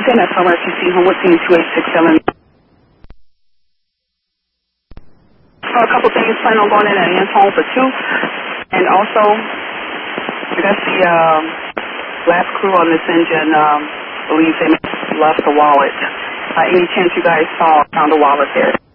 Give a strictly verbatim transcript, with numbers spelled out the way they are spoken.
ten at Summer F C C, Homewood Team two eight six seven. A couple things, plan on going in at Ann's home for two. And also, that's the um, last crew on this engine um, believes they lost the wallet. Uh, any chance you guys saw found a wallet there?